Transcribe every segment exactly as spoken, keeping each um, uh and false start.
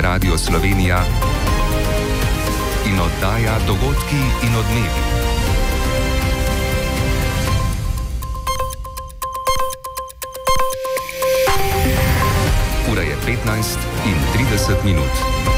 Radio Slovenija in oddaja Dogodki in odmevi. Ura je petnajst in trideset minut.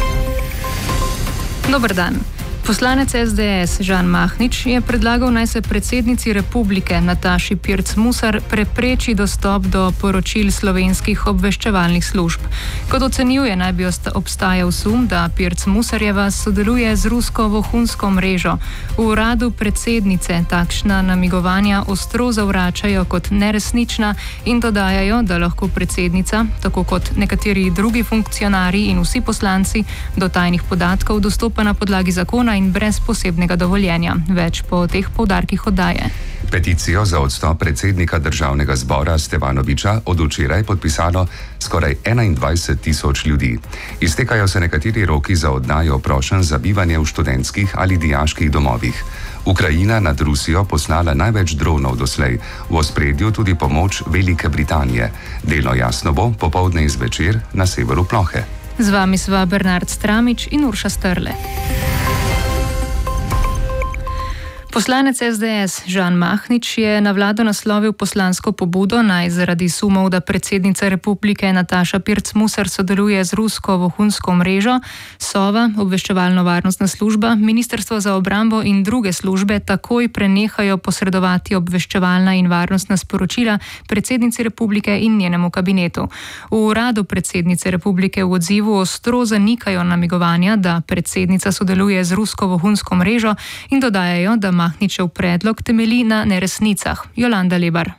Dober dan. Poslanec es de es Žan Mahnič je predlagal, naj se predsednici republike Nataši Pirc Musar prepreči dostop do poročil slovenskih obveščevalnih služb. Kot ocenjuje, naj bi obstajal sum, da Pirc Musarjeva sodeluje z rusko vohunsko mrežo. V uradu predsednice takšna namigovanja ostro zavračajo kot neresnična in dodajajo, da lahko predsednica, tako kot nekateri drugi funkcionarji in vsi poslanci, do tajnih podatkov dostopa na podlagi zakona in brez posebnega dovoljenja. Več po teh poudarkih oddaje. Peticijo za odstop predsednika državnega zbora Stevanoviča od včeraj podpisalo skoraj enaindvajset tisoč ljudi. Iztekajo se nekateri roki za oddajo prošenj za bivanje v študentskih ali dijaških domovih. Ukrajina nad Rusijo poslala največ dronov doslej, v ospredju tudi pomoč Velike Britanije. Delno jasno bo popoldne in zvečer na severu plohe. Z vami sva Bernard Stramič in Urša Strle. Poslanec es de es Žan Mahnič je na vlado naslovil poslansko pobudo, naj zaradi sumov, da predsednica republike Nataša Pirc Musar sodeluje z rusko vohunsko mrežo, Sova, obveščevalno-varnostna služba, Ministrstvo za obrambo in druge službe takoj prenehajo posredovati obveščevalna in varnostna sporočila predsednici republike in njenemu kabinetu. V uradu predsednice republike v odzivu ostro zanikajo namigovanja, da predsednica sodeluje z rusko vohunsko mrežo in dodajajo, da Mahničev predlog temelji na neresnicah. Jolanda Lebar.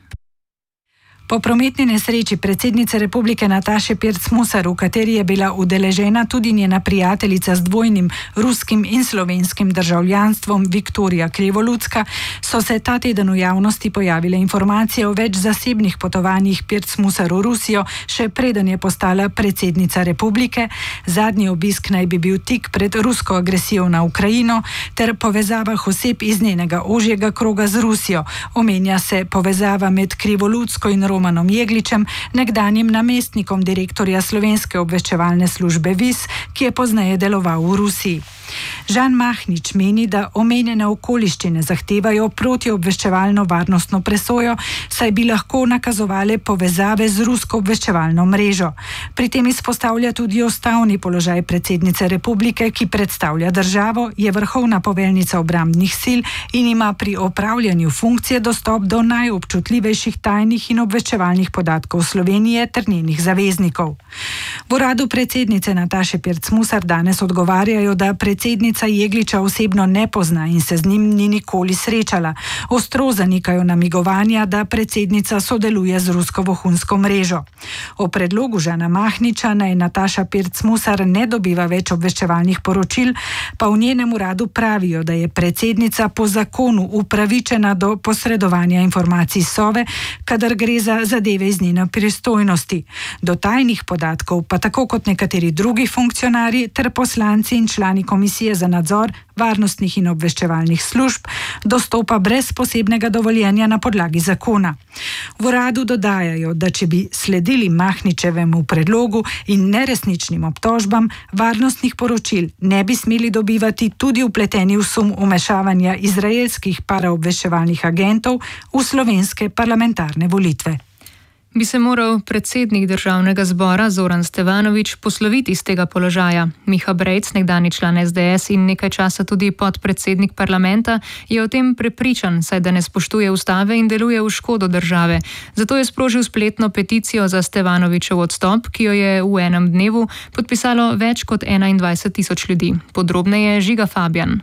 Po prometni nesreči predsednice republike Nataše Pirc Musar, v kateri je bila udeležena tudi njena prijateljica z dvojnim ruskim in slovenskim državljanstvom Viktorija Krivolutska, so se ta teden v javnosti pojavile informacije o več zasebnih potovanjih Pirc Musar v Rusijo, še preden je postala predsednica republike. Zadnji obisk naj bi bil tik pred rusko agresijo na Ukrajino ter povezavah oseb iz njenega ožjega kroga z Rusijo. Omenja se povezava med Krivolutsko in Romanom Jegličem, nekdanjim namestnikom direktorja slovenske obveščevalne službe Vis, ki je pozneje deloval v Rusiji. Žan Mahnič meni, da omenjene okoliščine zahtevajo protiobveščevalno varnostno presojo, saj bi lahko nakazovale povezave z rusko obveščevalno mrežo. Pri tem izpostavlja tudi ustavni položaj predsednice republike, ki predstavlja državo, je vrhovna poveljnica obrambnih sil in ima pri opravljanju funkcije dostop do najobčutljivejših tajnih in obveščevalnih podatkov Slovenije ter njenih zaveznikov. V uradu predsednice Nataše Pirc Musar danes odgovarjajo, da predsednica Jegliča osebno ne pozna in se z njim ni nikoli srečala. Ostro zanikajo namigovanja, da predsednica sodeluje z rusko vohunsko mrežo. O predlogu Žana Mahniča naj Nataša Pirc Musar ne dobiva več obveščevalnih poročil, pa v njenem uradu pravijo, da je predsednica po zakonu upravičena do posredovanja informacij Sove, kadar gre za zadeve iz njene pristojnosti. Do tajnih podatkov pa tako kot nekateri drugi funkcionarji ter poslanci in člani Komisije za nadzor varnostnih in obveščevalnih služb dostopa brez posebnega dovoljenja na podlagi zakona. V uradu dodajajo, da če bi sledili Mahničevemu predlogu in neresničnim obtožbam, varnostnih poročil ne bi smeli dobivati tudi vpleteni v sum vmešavanja izraelskih paraobveščevalnih agentov v slovenske parlamentarne volitve. Bi se moral predsednik državnega zbora Zoran Stevanovič posloviti z tega položaja. Miha Brejc, nekdanji član es de es in nekaj časa tudi podpredsednik parlamenta, je o tem prepričan, saj da ne spoštuje ustave in deluje v škodo države. Zato je sprožil spletno peticijo za Stevanovičev odstop, ki jo je v enem dnevu podpisalo več kot enaindvajset tisoč ljudi. Podrobneje Žiga Fabjan.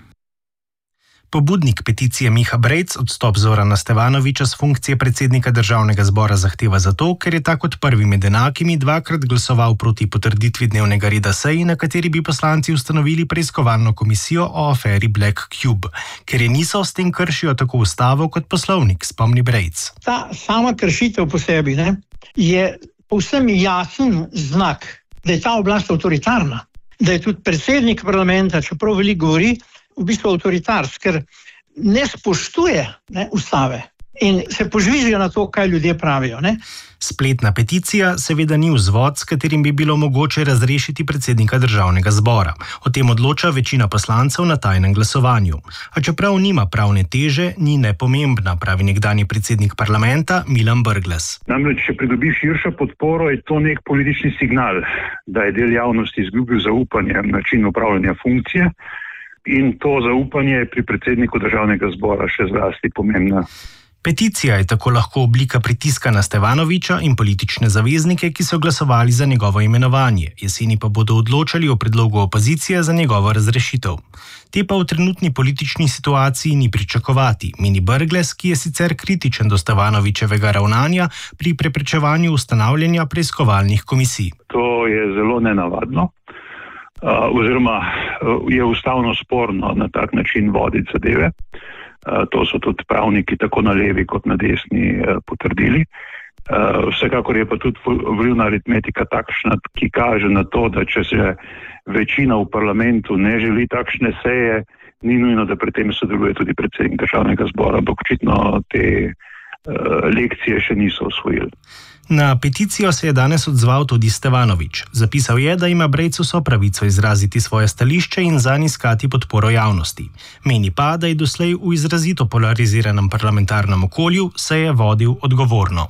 Pobudnik peticije Miha Brejc odstop Zorana Stevanoviča s funkcije predsednika državnega zbora zahteva zato, ker je ta kot prvi med enakimi dvakrat glasoval proti potrditvi dnevnega reda seji, na kateri bi poslanci ustanovili preiskovalno komisijo o aferi Black Cube, ker je niso, s tem kršijo tako ustavo kot poslovnik, spomni Brejc. Ta sama kršitev po sebi ne, je povsem jasen znak, da je ta oblast avtoritarna, da je tudi predsednik parlamenta, čeprav veliko govori, v bistvu avtoritarsk, ker ne spoštuje ne, ustave in se požvižajo na to, kaj ljudje pravijo. Ne. Spletna peticija seveda ni vzvod, s katerim bi bilo mogoče razrešiti predsednika državnega zbora. O tem odloča večina poslancev na tajnem glasovanju. A čeprav nima pravne teže, ni nepomembna, pravi nekdanji predsednik parlamenta Milan Brglez. Namreč, če pridobi širšo podporo, je to nek politični signal, da je del javnosti izgubil zaupanje v način upravljanja funkcije, in to zaupanje je pri predsedniku državnega zbora še zlasti pomembno. Peticija je tako lahko oblika pritiska na Stevanoviča in politične zaveznike, ki so glasovali za njegovo imenovanje. Jeseni pa bodo odločali o predlogu opozicije za njegovo razrešitev. Te pa v trenutni politični situaciji ni pričakovati, meni Brglez, ki je sicer kritičen do Stevanovičevega ravnanja pri preprečevanju ustanavljanja preiskovalnih komisij. To je zelo nenavadno, uh, oziroma uh, je ustavno sporno na tak način voditi zadeve. To so tudi pravniki tako na levi kot na desni potrdili. Vsekakor je pa tudi volilna aritmetika takšna, ki kaže na to, da če se večina v parlamentu ne želi takšne seje, ni nujno, da pri tem sodeluje tudi predsednik državnega zbora, ampak očitno te lekcije še niso osvojili. Na peticijo se je danes odzval tudi Stevanovič. Zapisal je, da ima Brejc vso pravico izraziti svoje stališče in zanj iskati podporo javnosti. Meni pa, da je doslej v izrazito polariziranem parlamentarnem okolju se je vodil odgovorno.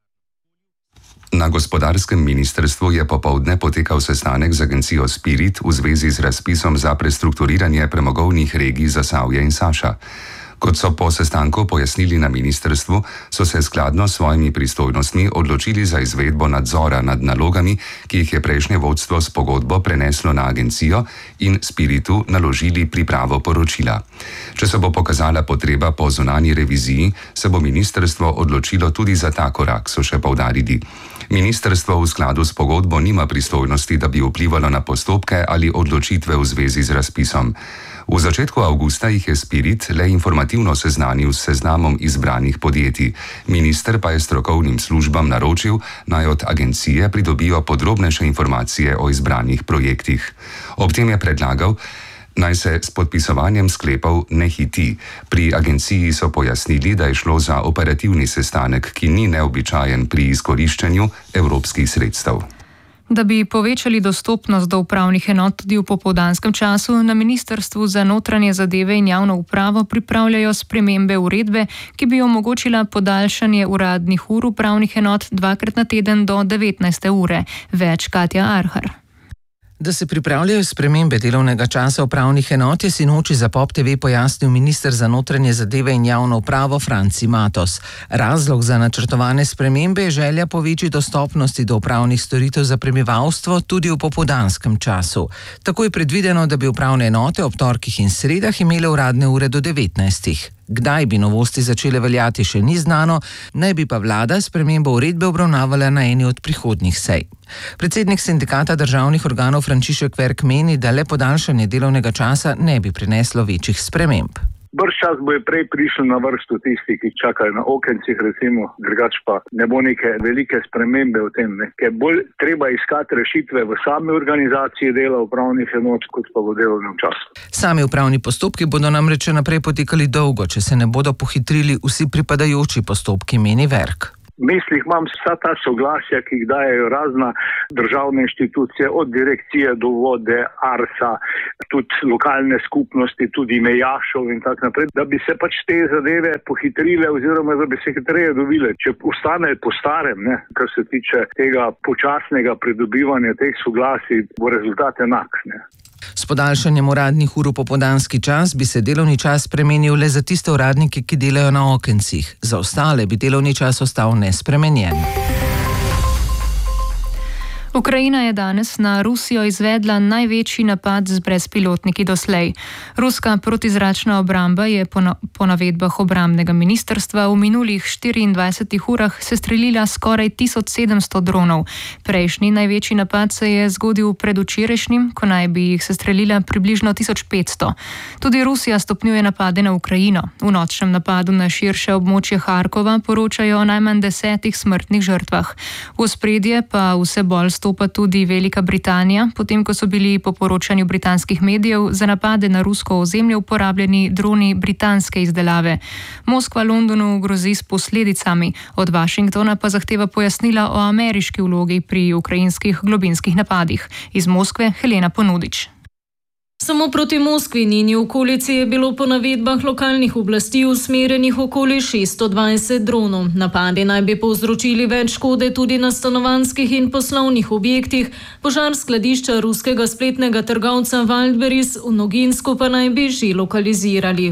Na gospodarskem ministrstvu je popoldne potekal sestanek z agencijo Spirit v zvezi z razpisom za prestrukturiranje premogovnih regij Zasavje in Saša. Kot so po sestanku pojasnili na ministrstvu, so se skladno s svojimi pristojnostmi odločili za izvedbo nadzora nad nalogami, ki jih je prejšnje vodstvo s pogodbo preneslo na agencijo in Spiritu naložili pripravo poročila. Če se bo pokazala potreba po zunanji reviziji, se bo ministrstvo odločilo tudi za ta korak, so še poudarili. Ministrstvo v skladu s pogodbo nima pristojnosti, da bi vplivalo na postopke ali odločitve v zvezi z razpisom. V začetku avgusta jih je Spirit le informativno seznanil s seznamom izbranih podjetij. Minister pa je strokovnim službam naročil, naj od agencije pridobijo podrobnejše informacije o izbranih projektih. Ob tem je predlagal, naj se s podpisovanjem sklepov ne hiti. Pri agenciji so pojasnili, da je šlo za operativni sestanek, ki ni neobičajen pri izkoriščanju evropskih sredstev. Da bi povečali dostopnost do upravnih enot tudi v popoldanskem času, na Ministrstvu za notranje zadeve in javno upravo pripravljajo spremembe uredbe, ki bi omogočila podaljšanje uradnih ur upravnih enot dvakrat na teden do devetnajste ure. Več Katja Arhar. Da se pripravljajo spremembe delovnega časa upravnih enot, je sinoči za Pop T V pojasnil minister za notranje zadeve in javno upravo Franci Matos. Razlog za načrtovane spremembe je želja po večji dostopnosti do upravnih storitev za prebivalstvo tudi v popoldanskem času. Tako je predvideno, da bi upravne enote ob torkih in sredah imele uradne ure do devetnajstih. Kdaj bi novosti začele veljati, še ni znano, naj bi pa vlada spremembo uredbe obravnavala na eni od prihodnjih sej. Predsednik sindikata državnih organov Frančišek Verk meni, da le podaljšanje delovnega časa ne bi prineslo večjih sprememb. Brščas bo je prej prišel na vrsto tisti, ki čakajo na okencih, recimo, drugač pa ne bo neke velike spremembe v tem, ne. Ker bolj treba iskati rešitve v sami organizaciji dela upravnih enot, kot pa v delovnem času. Sami upravni postopki bodo namreč naprej potekali dolgo, če se ne bodo pohitrili vsi pripadajoči postopki, meni Verk. V mislih imam vsa ta soglasja, ki jih dajejo razna državne inštitucije, od direkcije do vode, Arsa, tudi lokalne skupnosti, tudi mejašov in tako naprej, da bi se pač te zadeve pohitrile oziroma da bi se hitreje dobile. Če ostane po starem, ne, kar se tiče tega počasnega pridobivanja teh soglasij, bo rezultat enak, ne. S podaljšanjem uradnih ur v popoldanski čas bi se delovni čas spremenil le za tiste uradnike, ki delajo na okencih. Za ostale bi delovni čas ostal nespremenjen. Ukrajina je danes na Rusijo izvedla največji napad z brezpilotniki doslej. Ruska protizračna obramba je po, na, po navedbah obrambnega ministrstva v minulih štiriindvajsetih urah sestrelila skoraj tisoč sedemsto dronov. Prejšnji največji napad se je zgodil predvčerajšnjim, ko naj bi jih sestrelila približno tisoč petsto. Tudi Rusija stopnjuje napade na Ukrajino. V nočnem napadu na širše območje Harkova poročajo o najmanj desetih smrtnih žrtvah. V ospredje pa vse bolj zastopa tudi Velika Britanija, potem ko so bili po poročanju britanskih medijev za napade na rusko ozemlje uporabljeni droni britanske izdelave. Moskva Londonu grozi s posledicami, od Washingtona pa zahteva pojasnila o ameriški vlogi pri ukrajinskih globinskih napadih. Iz Moskve Helena Ponudič. Samo proti Moskvi in njeni okolici je bilo po navedbah lokalnih oblasti usmerjenih okoli šeststo dvajset dronov. Napadi naj bi povzročili več škode tudi na stanovanjskih in poslovnih objektih. Požar skladišča ruskega spletnega trgovca Wildberries v Noginsku pa naj bi že lokalizirali.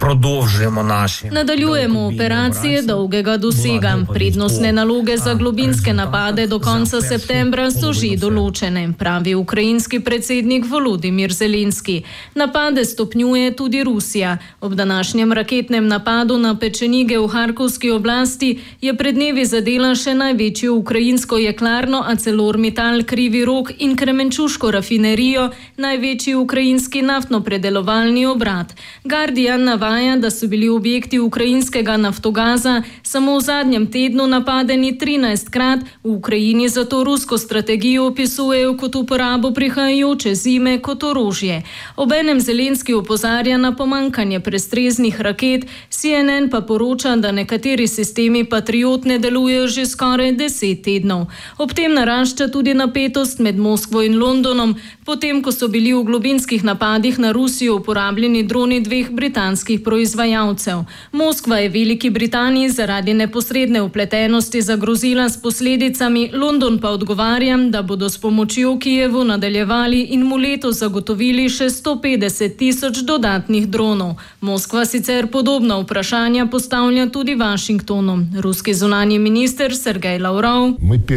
Nadaljujemo operacije dolgega dosega. Prednostne naloge za globinske napade do konca septembra so že določene, pravi ukrajinski predsednik Volodymyr Zelenski. Napade stopnjuje tudi Rusija. Ob današnjem raketnem napadu na pečenige v Harkovski oblasti je pred dnevi zadela še največjo ukrajinsko jeklarno ArcelorMittal Krivi Rog in Kremenčuško rafinerijo, največji ukrajinski naftno-predelovalni obrat. Guardian navaja, da so bili objekti ukrajinskega naftogaza samo v zadnjem tednu napadeni trinajstkrat, v Ukrajini zato rusko strategijo opisujejo kot uporabo prihajajoče zime kot orožje. Obenem Zelenski opozarja na pomankanje prestreznih raket, C N N pa poroča, da nekateri sistemi Patriot ne delujejo že skoraj deset tednov. Ob tem narašča tudi napetost med Moskvo in Londonom, potem ko so bili v globinskih napadih na Rusijo uporabljeni droni dveh britanskih proizvajalcev. Moskva je Veliki Britaniji zaradi neposredne vpletenosti zagrozila s posledicami, London pa odgovarja, da bodo s pomočjo Kijevu nadaljevali in mu letos zagotovili še sto petdeset tisoč dodatnih dronov. Moskva sicer podobna vprašanja postavlja tudi Washingtonu. Ruski zunanji minister Sergej Lavrov: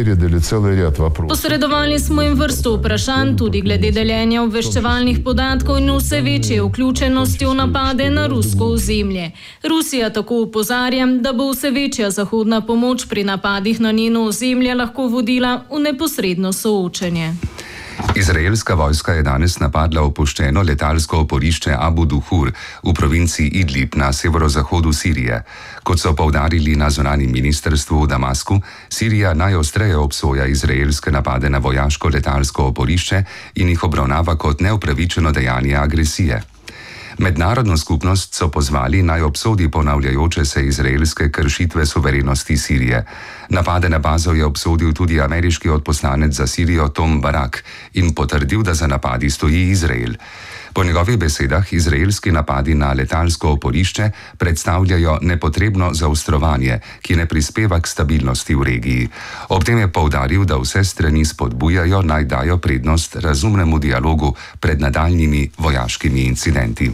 Posredovali smo jim vrsto vprašanj tudi glede deljenja obveščevalnih podatkov in vse večje vključenosti v napade na rusko ozemlje. Rusija tako opozarja, da bo vse večja zahodna pomoč pri napadih na njeno ozemlje lahko vodila v neposredno soočenje. Izraelska vojska je danes napadla opuščeno letalsko oporišče Abu Duhur v provinciji Idlib na severozahodu Sirije. Kot so poudarili na zunanjem ministrstvu v Damasku, Sirija najostreje obsoja izraelske napade na vojaško letalsko oporišče in jih obravnava kot neupravičeno dejanje agresije. Mednarodno skupnost so pozvali naj obsodi ponavljajoče se izraelske kršitve suverenosti Sirije. Napade na bazo je obsodil tudi ameriški odposlanec za Sirijo Tom Barak in potrdil, da za napadi stoji Izrael. Po njegovih besedah izraelski napadi na letalsko oporišče predstavljajo nepotrebno zaostrovanje, ki ne prispeva k stabilnosti v regiji. Ob tem je poudaril, da vse strani spodbujajo naj dajo prednost razumnemu dialogu pred nadaljnjimi vojaškimi incidenti.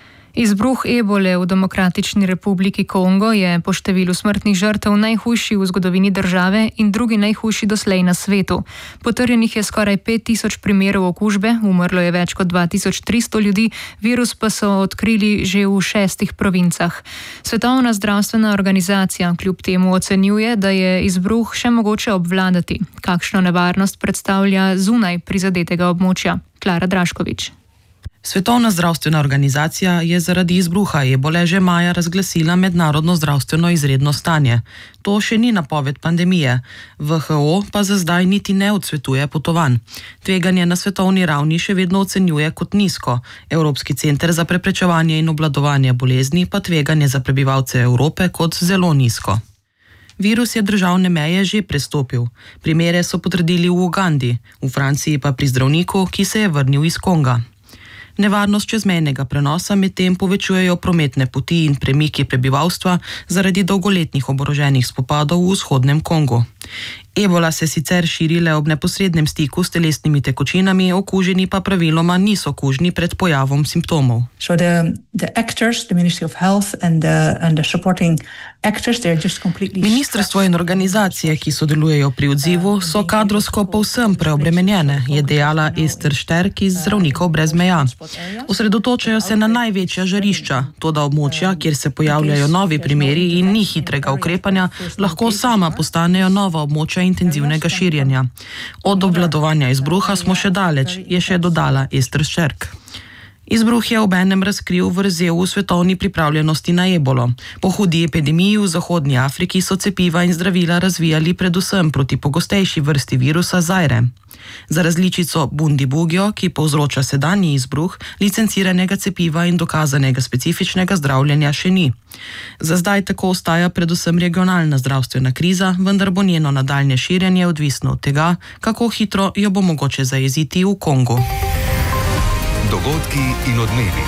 Izbruh ebole v Demokratični republiki Kongo je po številu smrtnih žrtev najhujši v zgodovini države in drugi najhujši doslej na svetu. Potrjenih je skoraj pet tisoč primerov okužbe, umrlo je več kot dva tisoč tristo ljudi, virus pa so odkrili že v šestih provincah. Svetovna zdravstvena organizacija kljub temu ocenjuje, da je izbruh še mogoče obvladati. Kakšno nevarnost predstavlja zunaj prizadetega območja? Klara Draškovič. Svetovna zdravstvena organizacija je zaradi izbruha ebole že maja razglasila mednarodno zdravstveno izredno stanje. To še ni napoved pandemije. W H O pa za zdaj niti ne odsvetuje potovanj. Tveganje na svetovni ravni še vedno ocenjuje kot nizko. Evropski center za preprečevanje in obvladovanje bolezni pa tveganje za prebivalce Evrope kot zelo nizko. Virus je državne meje že prestopil. Primere so potrdili v Ugandi, v Franciji pa pri zdravniku, ki se je vrnil iz Konga. Nevarnost čezmejnega prenosa medtem povečujejo prometne poti in premiki prebivalstva zaradi dolgoletnih oboroženih spopadov v vzhodnem Kongu. Ebola se sicer širi le ob neposrednem stiku s telesnimi tekočinami, okuženi pa praviloma niso kužni pred pojavom simptomov. So the, the actors, the Ministry of Health and the, and the supporting actors, they're just completely... Ministrstvo in organizacije, ki sodelujejo pri odzivu, so kadrovsko povsem preobremenjene, je dejala Ester Šterk iz Zdravnikov brez meja. Osredotočajo se na največja žarišča, toda območja, kjer se pojavljajo novi primeri in ni hitrega ukrepanja, lahko sama postanejo nova območja intenzivnega širjenja. Od obvladovanja izbruha smo še daleč, je še dodala Ester Šterk. Izbruh je obenem razkril vrzel v svetovni pripravljenosti na ebolo. Po hudi epidemiji v Zahodnji Afriki so cepiva in zdravila razvijali predvsem proti pogostejši vrsti virusa Zaire. Za različico Bundibugyo, ki povzroča sedanji izbruh, licenciranega cepiva in dokazanega specifičnega zdravljenja še ni. Za zdaj tako ostaja predvsem regionalna zdravstvena kriza, vendar bo njeno nadaljnje širjenje odvisno od tega, kako hitro jo bo mogoče zajeziti v Kongu. Dogodki in odmevi.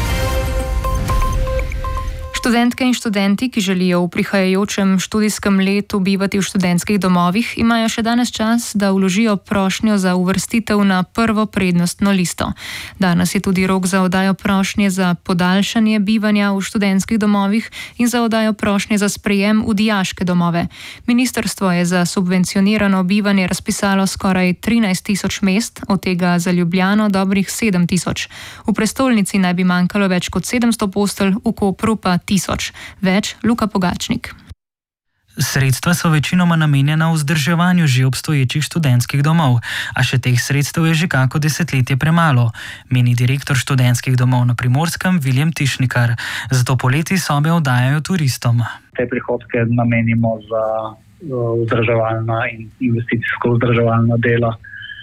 Študentke in študenti, ki želijo v prihajajočem študijskem letu bivati v študentskih domovih, imajo še danes čas, da vložijo prošnjo za uvrstitev na prvo prednostno listo. Danes je tudi rok za oddajo prošnje za podaljšanje bivanja v študentskih domovih in za oddajo prošnje za sprejem v dijaške domove. Ministrstvo je za subvencionirano bivanje razpisalo skoraj trinajst tisoč mest, od tega za Ljubljano dobrih sedem tisoč. V prestolnici naj bi manjkalo več kot sedemsto postelj, v Kopru pa tisoč. Več Luka Pogačnik. Sredstva so večinoma namenjena vzdrževanju že obstoječih študentskih domov, a še teh sredstev je že kako desetletje premalo, meni direktor študentskih domov na Primorskem Viljem Tišnikar. Zato poleti sobe oddajajo turistom. Te prihodke namenimo za vzdrževalna in investicijsko vzdrževalna dela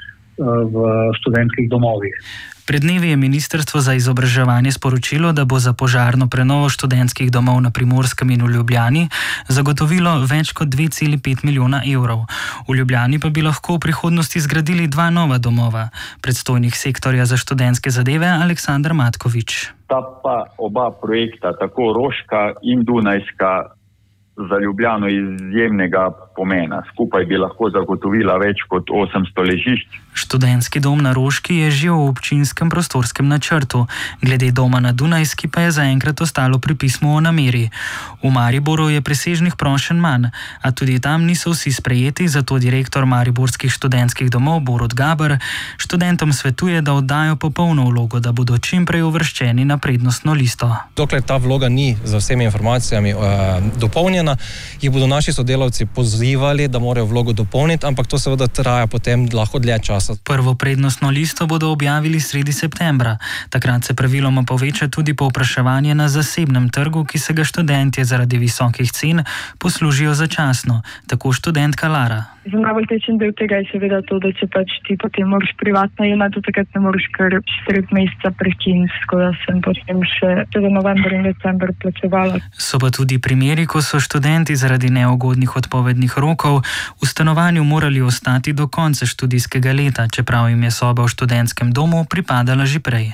v študentskih domovih. Pred dnevi je Ministrstvo za izobraževanje sporočilo, da bo za požarno prenovo študentskih domov na Primorskem in v Ljubljani zagotovilo več kot dve celi pet milijona evrov. V Ljubljani pa bi lahko v prihodnosti zgradili dva nova domova. Predstojnik sektorja za študentske zadeve Aleksandar Matkovič. Ta pa oba projekta, tako Roška in Dunajska, za Ljubljano izjemnega pomena. Skupaj bi lahko zagotovila več kot osemsto ležišč. Študentski dom na Roški je že v občinskem prostorskem načrtu. Glede doma na Dunajski pa je zaenkrat ostalo pri pismu o nameri. V Mariboru je presežnih prošenj manj, a tudi tam niso vsi sprejeti, zato direktor mariborskih študentskih domov Borut Gaber študentom svetuje, da oddajo popolno vlogo, da bodo čim prej uvrščeni na prednostno listo. Dokler ta vloga ni z vsemi informacijami uh, dopolnjena, jih bodo naši sodelavci pozivali, da morajo vlogo dopolniti, ampak to seveda traja potem lahko dlje časa. Prvo prednostno listo bodo objavili sredi septembra. Takrat se praviloma poveča tudi povpraševanje na zasebnem trgu, ki se ga študentje zaradi visokih cen poslužijo začasno. Tako študentka Lara. Za najbolj tečen del tega je seveda to, da če pač ti potem moraš privatno jemati, takrat ne moraš kar sred meseca prekiniti, tako da sem potem še za november in december plačevala. So pa tudi primeri, ko so študenti zaradi neugodnih odpovednih rokov v stanovanju morali ostati do konca študijskega leta, čeprav jim je soba v študentskem domu pripadala že prej.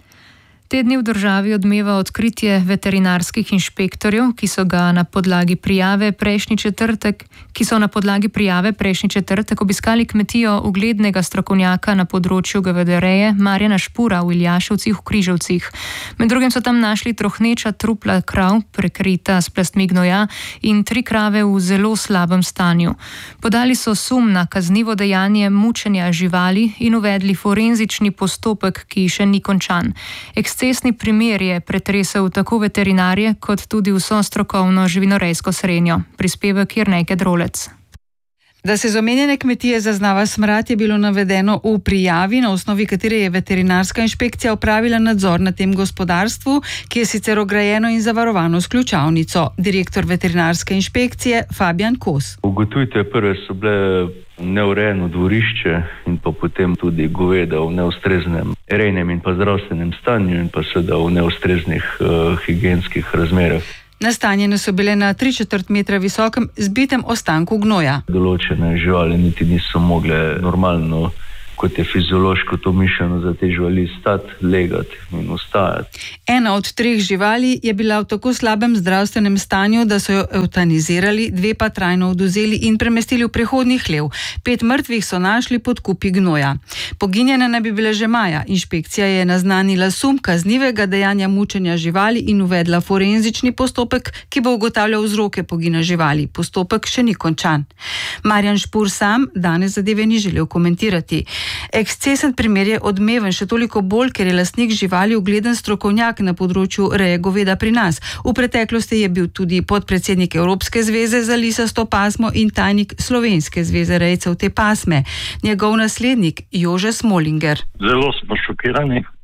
Te dni v državi odmeva odkritje veterinarskih inšpektorjev, ki so ga na podlagi prijave prejšnji četrtek, ki so na podlagi prijave prejšnji četrtek obiskali kmetijo uglednega strokovnjaka na področju govedoreje Marjana Špura v Iljaševcih v Križevcih. Med drugim so tam našli trohneča trupla krav, prekrita s plastmi gnoja, in tri krave v zelo slabem stanju. Podali so sum na kaznivo dejanje mučenja živali in uvedli forenzični postopek, ki še ni končan. Cestni primer je pretresel tako veterinarje kot tudi vso strokovno živinorejsko srenjo. Prispevek Jernejke Drolec. Da se z omenjene kmetije zaznava smrad, je bilo navedeno v prijavi, na osnovi katere je veterinarska inšpekcija opravila nadzor na tem gospodarstvu, ki je sicer ograjeno in zavarovano s ključavnico. Direktor veterinarske inšpekcije Fabijan Kos. Ugotovitve prve so bile neurejeno dvorišče in pa potem tudi goveda v neustreznem rejnem in pa zdravstvenem stanju in pa seveda v neustreznih uh, higienskih razmerah. Nastanjene so bile na tri četrt metra visokem zbitem ostanku gnoja. Določene živali niti niso mogle normalno, kot je fiziološko to mišljeno za te živali, stati, legati in ustajati. Ena od treh živali je bila v tako slabem zdravstvenem stanju, da so jo evtanizirali, dve pa trajno odvzeli in premestili v prehodni hlev. Pet mrtvih so našli pod kupi gnoja. Poginjene naj bi bile že maja. Inšpekcija je naznanila sum kaznivega dejanja mučenja živali in uvedla forenzični postopek, ki bo ugotavljal vzroke pogina živali. Postopek še ni končan. Marjan Špur sam danes zadeve ni želel komentirati. Ekscesen primer je odmeven še toliko bolj, ker je lastnik živali ugleden strokovnjak na področju reje goveda pri nas. V preteklosti je bil tudi podpredsednik Evropske zveze za lisasto pasmo in tajnik Slovenske zveze rejcev te pasme. Njegov naslednik Jože Smolinger. Zelo smo šokirani.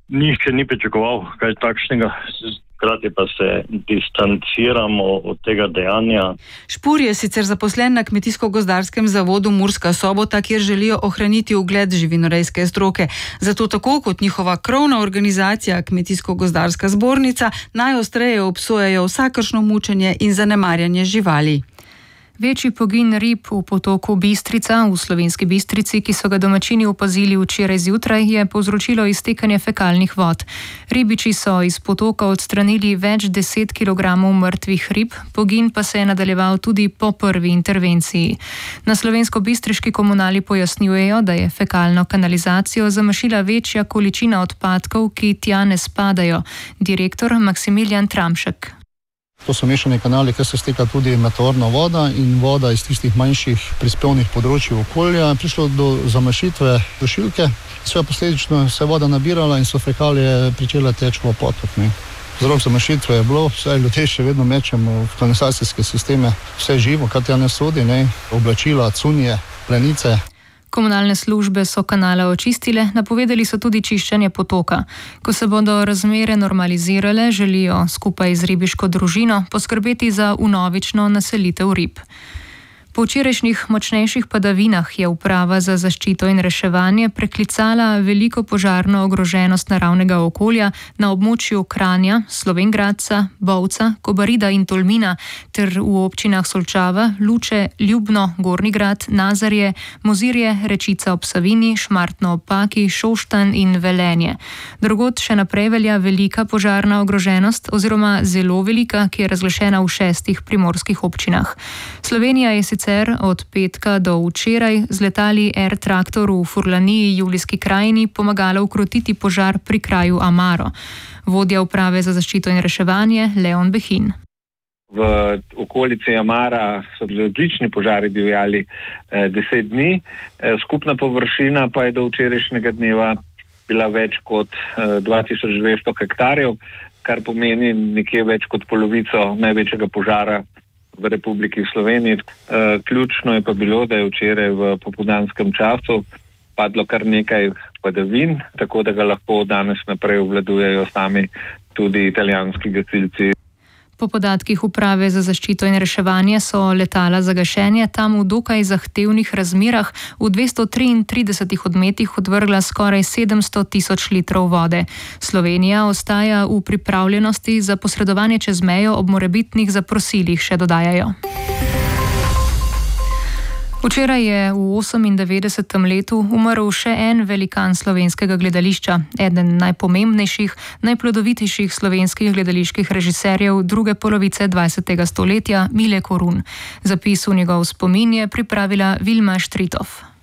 Nihče ni pričakoval kaj takšnega, hkrati pa se distanciramo od tega dejanja. Špur je sicer zaposlen na Kmetijsko-gozdarskem zavodu Murska Sobota, kjer želijo ohraniti ugled živinorejske stroke. Zato tako kot njihova krovna organizacija Kmetijsko-gozdarska zbornica najostreje obsojajo vsakršno mučenje in zanemarjanje živali. Večji pogin rib v potoku Bistrica v Slovenski Bistrici, ki so ga domačini opazili včeraj zjutraj, je povzročilo iztekanje fekalnih vod. Ribiči so iz potoka odstranili več deset kilogramov mrtvih rib, pogin pa se je nadaljeval tudi po prvi intervenciji. Na slovensko-bistriški komunali pojasnjujejo, da je fekalno kanalizacijo zamašila večja količina odpadkov, ki tja ne spadajo. Direktor Maksimilijan Tramšek. To so mešani kanali, kjer se steka tudi meteorna voda in voda iz tistih manjših prispevnih področij okolja. Prišlo do zamašitve dušilke, vse posledično se je voda nabirala in so fekalije pričele teči v potok. Ne. Vzrok zamašitve je bilo, vse ljudje še vedno mečemo v kanalizacijske sisteme, vse živo, kar tja ne sodi, ne. Oblačila, cunje, plenice. Komunalne službe so kanale očistile, napovedali so tudi čiščenje potoka. Ko se bodo razmere normalizirale, želijo skupaj z ribiško družino poskrbeti za vnovično naselitev rib. Po včerajšnjih močnejših padavinah je Uprava za zaščito in reševanje preklicala veliko požarno ogroženost naravnega okolja na območju Kranja, Slovenj Gradca, Bovca, Kobarida in Tolmina ter v občinah Solčava, Luče, Ljubno, Gornji Grad, Nazarje, Mozirje, Rečica ob Savinji, Šmartno ob Paki, Šoštanj in Velenje. Drugod še naprej velja velika požarna ogroženost oziroma zelo velika, ki je razglašena v šestih primorskih občinah. Slovenija je sicer od petka do včeraj z letali Air Traktor v Furlaniji, Julijski krajini, pomagala ukrotiti požar pri kraju Amaro. Vodja Uprave za zaščito in reševanje Leon Behin. V okolici Amara so različni požari divjali eh, deset dni, eh, skupna površina pa je do včerajšnjega dneva bila več kot eh, dva tisoč dvesto hektarjev, kar pomeni nekje več kot polovico največjega požara v Republiki Sloveniji. E, ključno je pa bilo, da je včeraj v popoldanskem času padlo kar nekaj padavin, tako da ga lahko danes naprej obvladujejo sami tudi italijanski gasilci. Po podatkih Uprave za zaščito in reševanje so letala za gašenje tam v dokaj zahtevnih razmerah v dvesto triintridesetih odmetih odvrgla skoraj sedemsto tisoč litrov vode. Slovenija ostaja v pripravljenosti za posredovanje čez mejo ob morebitnih zaprosilih, še dodajajo. Včeraj je v osemindevetdesetem letu umrl še en velikan slovenskega gledališča, eden najpomembnejših, najplodovitejših slovenskih gledaliških režiserjev druge polovice dvajsetega stoletja, Mile Korun. Zapis v njegov spomin je pripravila Vilma Štritov.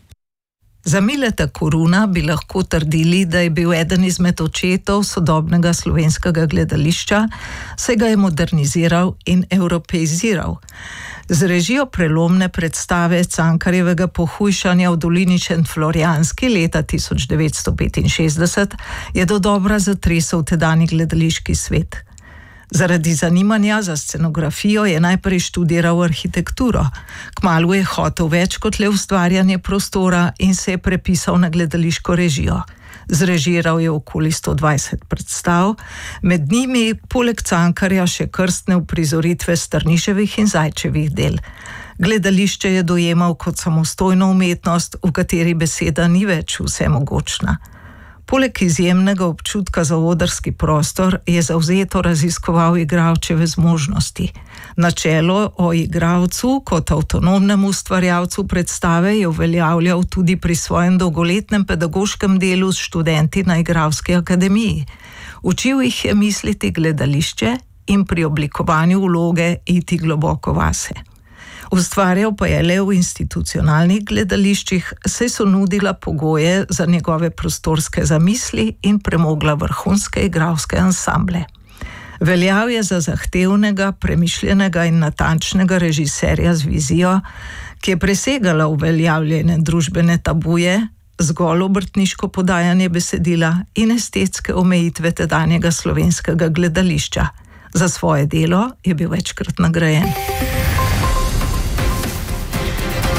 Za Mileta Koruna bi lahko trdili, da je bil eden izmed očetov sodobnega slovenskega gledališča, saj ga je moderniziral in evropeiziral. Z režijo prelomne predstave Cankarjevega pohujšanja v dolini Šentflorjanski leta tisoč devetsto petinšestdeset je dodobra zatresel tedanji gledališki svet. Zaradi zanimanja za scenografijo je najprej študiral arhitekturo. Kmalu je hotel več kot le ustvarjanje prostora in se je prepisal na gledališko režijo. Zrežiral je okoli sto dvajset predstav, med njimi poleg Cankarja še krstne uprizoritve Strniševih in Zajčevih del. Gledališče je dojemal kot samostojno umetnost, v kateri beseda ni več vsemogočna. Poleg izjemnega občutka za odrski prostor je zavzeto raziskoval igralčeve zmožnosti. Načelo o igralcu kot avtonomnemu ustvarjalcu predstave je uveljavljal tudi pri svojem dolgoletnem pedagoškem delu s študenti na Igralski akademiji. Učil jih je misliti gledališče in pri oblikovanju vloge iti globoko vase. Ustvarjal pa je le v institucionalnih gledališčih, saj so nudila pogoje za njegove prostorske zamisli in premogla vrhunske igralske ansamble. Veljal je za zahtevnega, premišljenega in natančnega režiserja z vizijo, ki je presegala uveljavljene družbene tabuje, zgolj obrtniško podajanje besedila in estetske omejitve tedanjega slovenskega gledališča. Za svoje delo je bil večkrat nagrajen.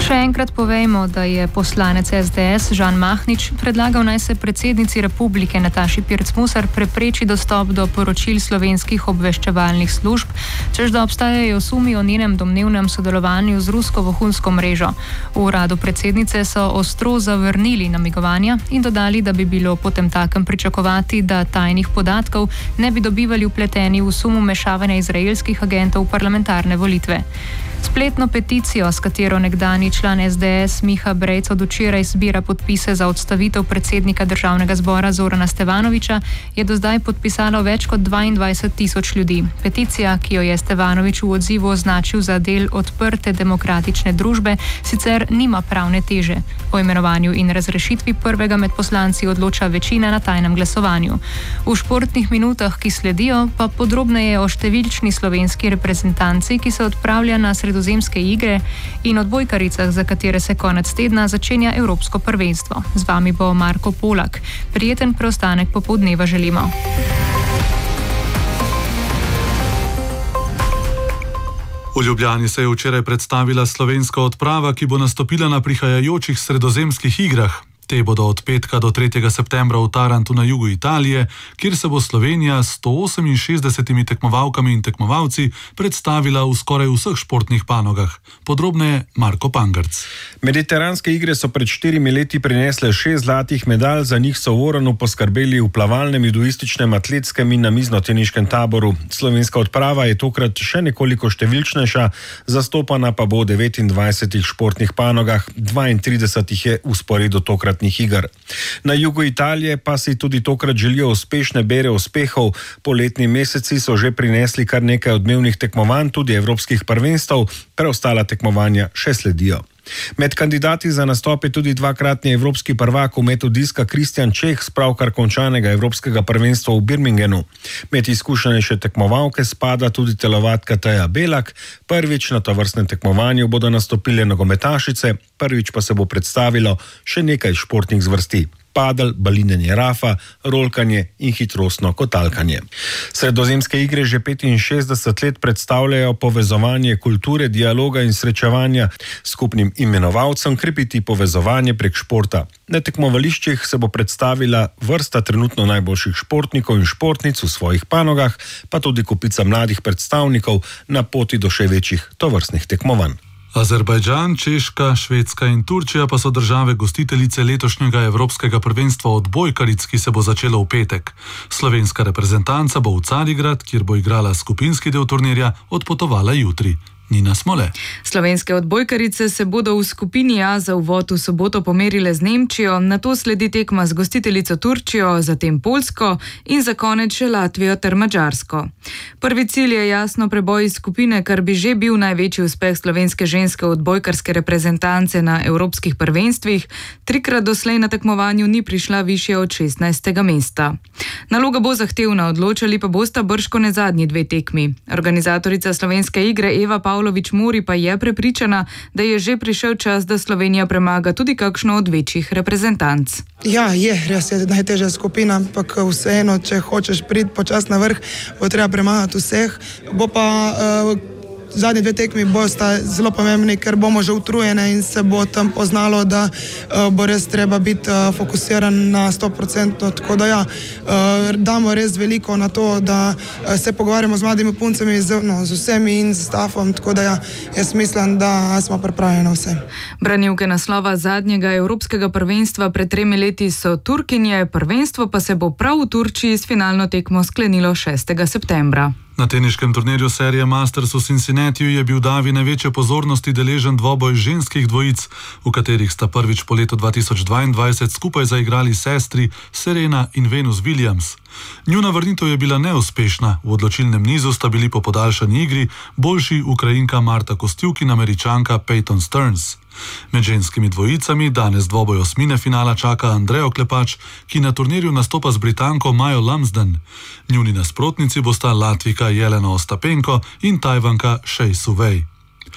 Še enkrat povejmo, da je poslanec S D S Žan Mahnič predlagal, naj se predsednici republike Nataši Pirc Musar prepreči dostop do poročil slovenskih obveščevalnih služb, čež da obstajajo sumi o njenem domnevnem sodelovanju z rusko vohunsko mrežo. V uradu predsednice so ostro zavrnili namigovanja in dodali, da bi bilo potemtakem pričakovati, da tajnih podatkov ne bi dobivali vpleteni v sum vmešavanja izraelskih agentov v parlamentarne volitve. Spletno peticijo, s katero nekdanji član S D S Miha Brejc od včeraj zbira podpise za odstavitev predsednika državnega zbora Zorana Stevanoviča, je do zdaj podpisalo več kot dvaindvajset tisoč ljudi. Peticija, ki jo je Stevanovič v odzivu označil za del odprte demokratične družbe, sicer nima pravne teže. O imenovanju in razrešitvi prvega med poslanci odloča večina na tajnem glasovanju. V športnih minutah, ki sledijo, pa podrobneje o številčni slovenski reprezentanci, ki se odpravlja na sredozemske igre, in odbojkaricah, za katere se konec tedna začenja Evropsko prvenstvo. Z vami bo Marko Polak. Prijeten preostanek popoldneva želimo. V Ljubljani se je včeraj predstavila slovenska odprava, ki bo nastopila na prihajajočih sredozemskih igrah. Te bodo od petka do tretjega septembra v Tarantu na jugu Italije, kjer se bo Slovenija s sto oseminšestdesetimi tekmovalkami in tekmovalci predstavila v skoraj vseh športnih panogah. Podrobneje Marko Pangarc. Mediteranske igre so pred štirimi leti prinesle šest zlatih medalj, za njih so v Oranu poskrbeli v plavalnem, judoističnem, atletskem in namiznoteniškem taboru. Slovenska odprava je tokrat še nekoliko številčnejša, zastopana pa bo v devetindvajsetih športnih panogah, dvaintrideset jih je v sporedu tokrat iger. Na jugu Italije pa si tudi tokrat želijo uspešne bere uspehov. Poletni meseci so že prinesli kar nekaj odmevnih tekmovanj, tudi evropskih prvenstev, preostala tekmovanja še sledijo. Med kandidati za nastop je tudi dvakratni evropski prvak v metu diska Kristjan Čeh s pravkar končanega evropskega prvenstva v Birmingenu. Med izkušenejše tekmovalke spada tudi telovadka Teja Belak. Prvič na tovrstnem tekmovanju bodo nastopile nogometašice, prvič pa se bo predstavilo še nekaj športnih zvrsti: padel, balinjenje rafa, rolkanje in hitrostno kotalkanje. Sredozemske igre že petinšestdeset let predstavljajo povezovanje kulture, dialoga in srečevanja, skupnim imenovalcem krepiti povezovanje prek športa. Na tekmovališčih se bo predstavila vrsta trenutno najboljših športnikov in športnic v svojih panogah, pa tudi kopica mladih predstavnikov na poti do še večjih tovrstnih tekmovanj. Azerbajdžan, Češka, Švedska in Turčija pa so države gostiteljice letošnjega evropskega prvenstva odbojkaric, ki se bo začelo v petek. Slovenska reprezentanca bo v Carigrad, kjer bo igrala skupinski del turnirja, odpotovala jutri. Nina Smole. Slovenske odbojkarice se bodo v skupini A za uvod v soboto pomerile z Nemčijo, nato sledi tekma z gostiteljico Turčijo, zatem Poljsko in za konec še Latvijo ter Madžarsko. Prvi cilj je jasno preboj iz skupine, kar bi že bil največji uspeh slovenske ženske odbojkarske reprezentance na evropskih prvenstvih. Trikrat doslej na tekmovanju ni prišla višje od šestnajstega mesta. Naloga bo zahtevna, odločali pa bosta bržkone zadnji dve tekmi. Organizatorica slovenske igre Eva Pavlović Muri pa je prepričana, da je že prišel čas, da Slovenija premaga tudi kakšno od večjih reprezentanc. Ja, je, res je najtežja skupina, ampak vseeno, če hočeš priti počasi na vrh, bo treba premagati vseh. Bo pa uh, zadnji dve tekmi bosta zelo pomembni, ker bomo že utrujene in se bo tam poznalo, da uh, bo res treba biti uh, fokusiran na sto procentov. Tako da ja, uh, damo res veliko na to, da uh, se pogovarjamo z mladimi puncami, z, no, z vsemi in z stafom, tako da ja, jaz mislim, da smo pripravljeni vse. Branilke naslova zadnjega evropskega prvenstva pred tremi leti so Turkinje, prvenstvo pa se bo prav v Turčiji s finalno tekmo sklenilo šestega septembra. Na teniškem turnirju serije Masters v Cincinnatiju je bil davi največje pozornosti deležen dvoboj ženskih dvojic, v katerih sta prvič po letu dva tisoč dvaindvajset skupaj zaigrali sestri Serena in Venus Williams. Njuna vrnitev je bila neuspešna, v odločilnem nizu sta bili po podaljšani igri boljši Ukrajinka Marta Kostyuk in Američanka Peyton Stearns. Med ženskimi dvojicami danes dvoboj osmine finala čaka Andrejo Klepač, ki na turnirju nastopa z Britanko Majo Lumsden. Njuni nasprotnici bosta Latvika Jelena Ostapenko in Tajvanka Shea Su Wei.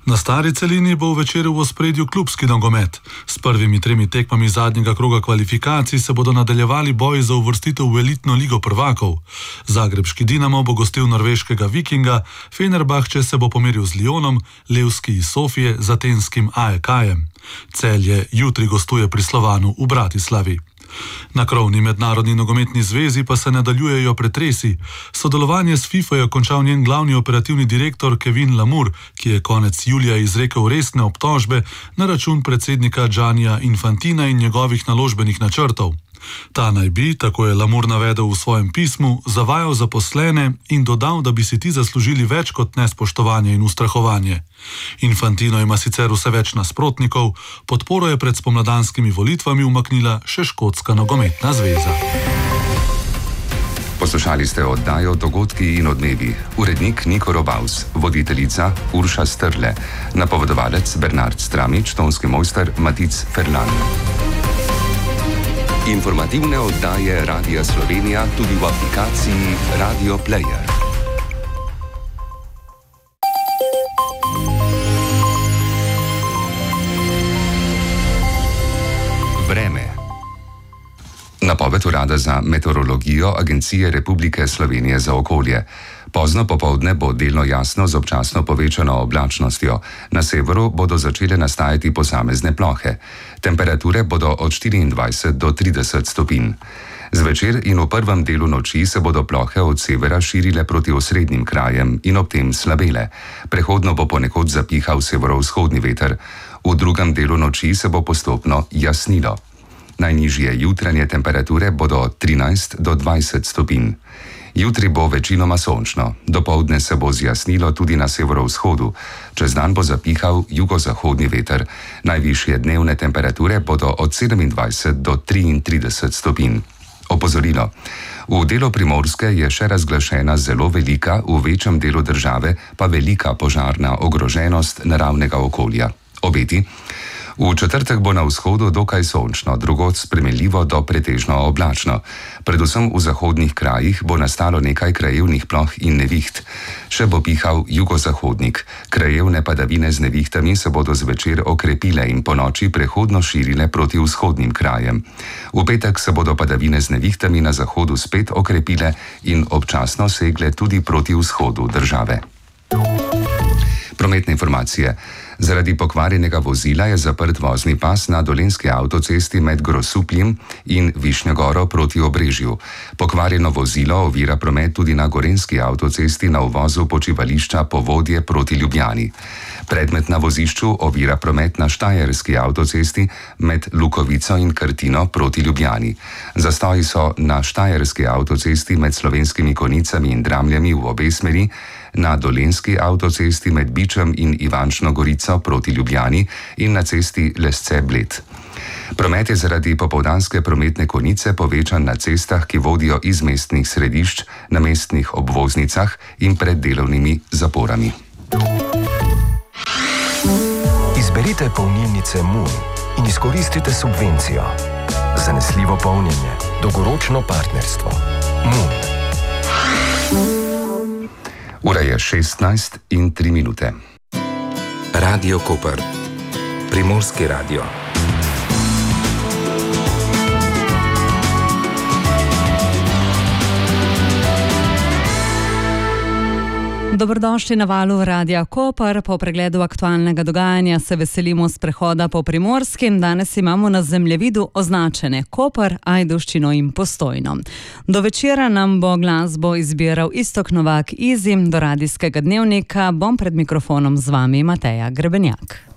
Na stari celini bo v večeru v ospredju klubski nogomet. S prvimi tremi tekmami zadnjega kroga kvalifikacij se bodo nadaljevali boji za uvrstitev v elitno ligo prvakov. Zagrebški Dinamo bo gostil norveškega Vikinga, Fenerbahče se bo pomeril z Lyonom, Levski iz Sofije z atenskim A E K-jem. Celje jutri gostuje pri Slovanu v Bratislavi. Na krovni mednarodni nogometni zvezi pa se nadaljujejo pretresi. Sodelovanje s FIFA je končal njen glavni operativni direktor Kevin Lamour, ki je konec julija izrekel resne obtožbe na račun predsednika Giannija Infantina in njegovih naložbenih načrtov. Ta naj bi, tako je Lamour navedel v svojem pismu, zavajal zaposlene in dodal, da bi si ti zaslužili več kot nespoštovanje in ustrahovanje. Infantino ima sicer vse več nasprotnikov, podporo je pred spomladanskimi volitvami umaknila še Škotska nogometna zveza. Poslušali ste oddajo Dogodki in odmevi. Urednik Niko Robaus, voditeljica Urša Strle, napovedovalec Bernard Stramič, tonski mojster Matic Ferlan. Informativne oddaje Radia Slovenija tudi v aplikaciji Radio Player. Vreme. Napoved Urada za meteorologijo Agencije Republike Slovenije za okolje. Pozno popoldne bo delno jasno z občasno povečano oblačnostjo. Na severu bodo začele nastajati posamezne plohe. Temperature bodo od štiriindvajset do trideset stopinj. Zvečer in v prvem delu noči se bodo plohe od severa širile proti osrednjim krajem in ob tem slabele. Prehodno bo ponekod zapihal severovzhodni veter. V drugem delu noči se bo postopno jasnilo. Najnižje jutranje temperature bodo od trinajst do dvajset stopinj. Jutri bo večinoma sončno, dopoldne se bo zjasnilo tudi na severovzhodu, čez dan bo zapihal jugozahodni veter. Najvišje dnevne temperature bodo od sedemindvajset do triintrideset stopinj. Opozorilo. V delu Primorske je še razglašena zelo velika, v večjem delu države pa velika požarna ogroženost naravnega okolja. Obeti. V četrtek bo na vzhodu dokaj sončno, drugod spremenljivo do pretežno oblačno. Predvsem v zahodnih krajih bo nastalo nekaj krajevnih ploh in neviht. Še bo pihal jugozahodnik. Krajevne padavine z nevihtami se bodo zvečer okrepile in po noči prehodno širile proti vzhodnim krajem. V petek se bodo padavine z nevihtami na zahodu spet okrepile in občasno segle tudi proti vzhodu države. Prometne informacije. Zaradi pokvarjenega vozila je zaprt vozni pas na dolenjski avtocesti med Grosupljem in Višnjogoro proti Obrežju. Pokvarjeno vozilo ovira promet tudi na gorenjski avtocesti na uvozu počivališča Povodje proti Ljubljani. Predmet na vozišču ovira promet na štajerski avtocesti med Lukovico in Krtino proti Ljubljani. Zastoji so na štajerski avtocesti med Slovenskimi Konicami in Dramljami v obe smeri, na dolenjski avtocesti med Bičem in Ivančno Gorico proti Ljubljani in na cesti Lesce-Bled. Promet je zaradi popoldanske prometne konice povečan na cestah, ki vodijo iz mestnih središč, na mestnih obvoznicah in pred delovnimi zaporami. Izberite polnilnice Moon in izkoristite subvencijo. Zanesljivo polnjenje, dolgoročno partnerstvo. Moon. Ura je šestnajst in tri minute. Radio Koper. Primorski radio. Dobrodošli na valu Radia Koper. Po pregledu aktualnega dogajanja se veselimo sprehoda po Primorskem. Danes imamo na zemljevidu označene Koper, Ajdovščino in Postojno. Do večera nam bo glasbo izbiral Iztok Novak Izim, do radijskega dnevnika bom pred mikrofonom z vami Mateja Grebenjak.